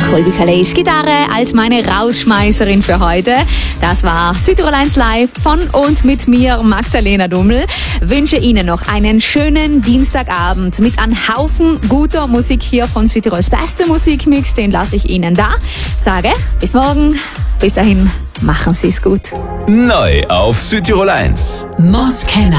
Colby Calais Gitarre als meine Rausschmeißerin für heute. Das war Südtirol 1 Live von und mit mir, Magdalena Dummel. Wünsche Ihnen noch einen schönen Dienstagabend mit einem Haufen guter Musik hier von Südtirols beste Musikmix. Den lasse ich Ihnen da. Sage bis morgen. Bis dahin, machen Sie es gut. Neu auf Südtirol 1. Moskenna.